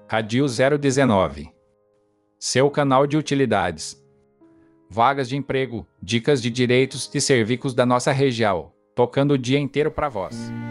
Radio 019. Seu canal de utilidades. Vagas de emprego, dicas de direitos e serviços da nossa região, tocando o dia inteiro para vós.